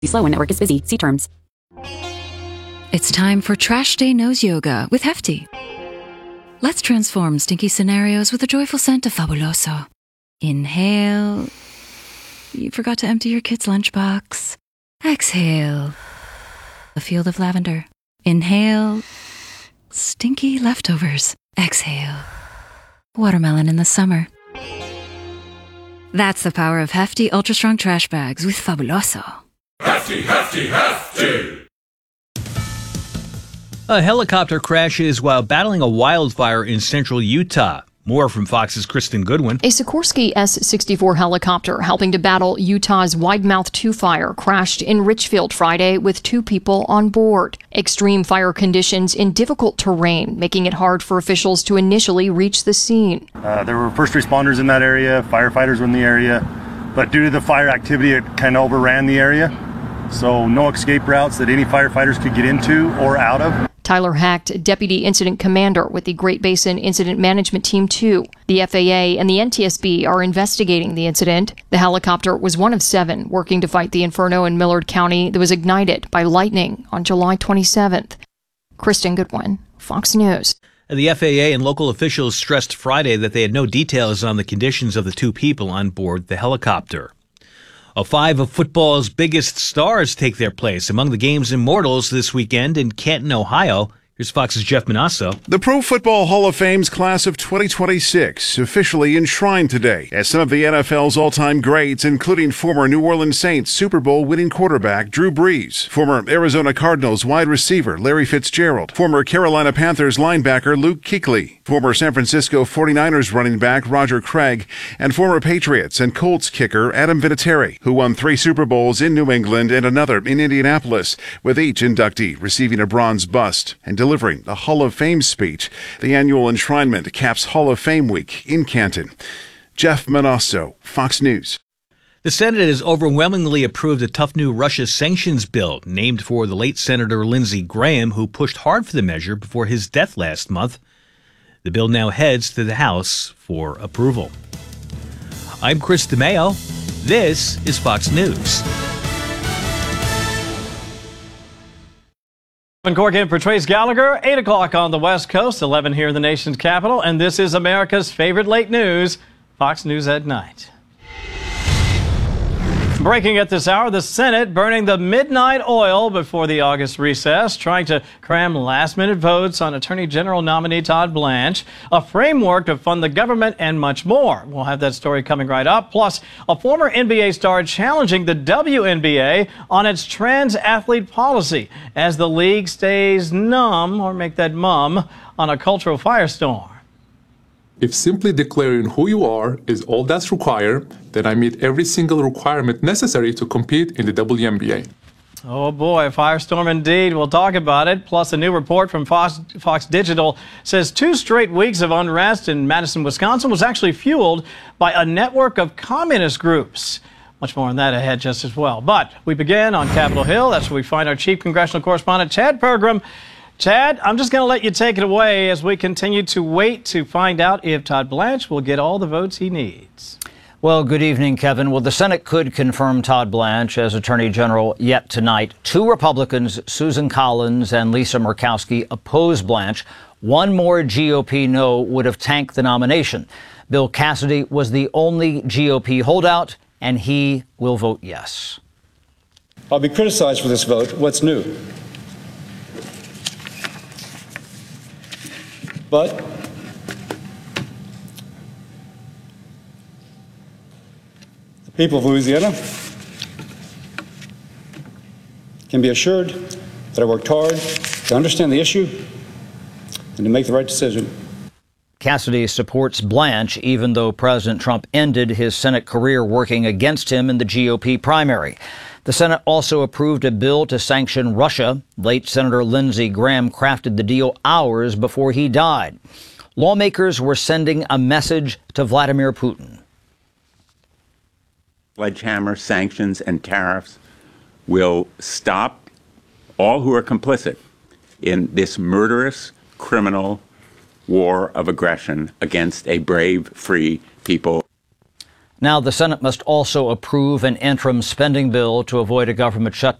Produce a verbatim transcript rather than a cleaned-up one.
Slow when network is busy. See terms. It's time for Trash Day Nose Yoga with Hefty. Let's transform stinky scenarios with a joyful scent of Fabuloso. Inhale. You forgot to empty your kid's lunchbox. Exhale. A field of lavender. Inhale. Stinky leftovers. Exhale. Watermelon in the summer. That's the power of Hefty Ultra Strong Trash Bags with Fabuloso. Hefty, hefty, hefty! A helicopter crashes while battling a wildfire in central Utah. More from Fox's Kristen Goodwin. A Sikorsky S sixty-four helicopter helping to battle Utah's Widemouth two fire crashed in Richfield Friday with two people on board. Extreme fire conditions in difficult terrain, making it hard for officials to initially reach the scene. Uh, there were first responders in that area, firefighters were in the area, but due to the fire activity, it kind of overran the area. So no escape routes that any firefighters could get into or out of. Tyler Hacht, Deputy Incident Commander with the Great Basin Incident Management Team two. The F A A and the N T S B are investigating the incident. The helicopter was one of seven working to fight the inferno in Millard County that was ignited by lightning on July twenty-seventh. Kristen Goodwin, Fox News. The F A A and local officials stressed Friday that they had no details on the conditions of the two people on board the helicopter. Uh, five of football's biggest stars take their place among the game's immortals this weekend in Canton, Ohio. Here's Fox's Jeff Manasso. The Pro Football Hall of Fame's class of twenty twenty-six officially enshrined today as some of the N F L's all-time greats, including former New Orleans Saints Super Bowl winning quarterback Drew Brees, former Arizona Cardinals wide receiver Larry Fitzgerald, former Carolina Panthers linebacker Luke Kuechly, former San Francisco forty-niners running back Roger Craig, and former Patriots and Colts kicker Adam Vinatieri, who won three Super Bowls in New England and another in Indianapolis, with each inductee receiving a bronze bust and delivering a Hall of Fame speech. The annual enshrinement caps Hall of Fame week in Canton. Jeff Manasso, Fox News. The Senate has overwhelmingly approved a tough new Russia sanctions bill named for the late Senator Lindsey Graham, who pushed hard for the measure before his death last month. The bill now heads to the House for approval. I'm Chris DeMeo. This is Fox News. Kevin Corkin for Trace Gallagher, eight o'clock on the West Coast, eleven here in the nation's capital, and this is America's favorite late news, Fox News at Night. Breaking at this hour, the Senate burning the midnight oil before the August recess, trying to cram last-minute votes on Attorney General nominee Todd Blanche, a framework to fund the government, and much more. We'll have that story coming right up. Plus, a former N B A star challenging the W N B A on its trans athlete policy as the league stays numb, or make that mum, on a cultural firestorm. If simply declaring who you are is all that's required, then I meet every single requirement necessary to compete in the W N B A. Oh boy, firestorm indeed. We'll talk about it. Plus, a new report from Fox, Fox Digital says two straight weeks of unrest in Madison, Wisconsin was actually fueled by a network of communist groups. Much more on that ahead just as well. But we begin on Capitol Hill. That's where we find our chief congressional correspondent, Chad Pergram. Chad, I'm just going to let you take it away as we continue to wait to find out if Todd Blanche will get all the votes he needs. Well, good evening, Kevin. Well, the Senate could confirm Todd Blanche as Attorney General yet tonight. Two Republicans, Susan Collins and Lisa Murkowski, oppose Blanche. One more G O P no would have tanked the nomination. Bill Cassidy was the only G O P holdout, and he will vote yes. I'll be criticized for this vote. What's new? But the people of Louisiana can be assured that I worked hard to understand the issue and to make the right decision. Cassidy supports Blanche, even though President Trump ended his Senate career working against him in the G O P primary. The Senate also approved a bill to sanction Russia. Late Senator Lindsey Graham crafted the deal hours before he died. Lawmakers were sending a message to Vladimir Putin. Sledgehammer sanctions and tariffs will stop all who are complicit in this murderous, criminal war of aggression against a brave, free people. Now the Senate must also approve an interim spending bill to avoid a government shutdown.